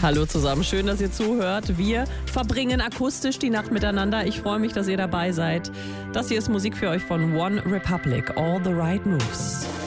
Hallo zusammen, schön, dass ihr zuhört. Wir verbringen akustisch die Nacht miteinander. Ich freue mich, dass ihr dabei seid. Das hier ist Musik für euch von One Republic, All the Right Moves.